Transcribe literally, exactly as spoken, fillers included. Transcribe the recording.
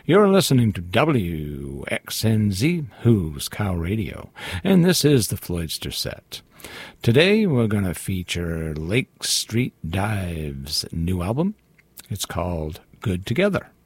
You're listening to W X N Z, Who's Cow Radio, and this is the Floydster Set. Today we're going to feature Lake Street Dive's new album. It's called Good Together.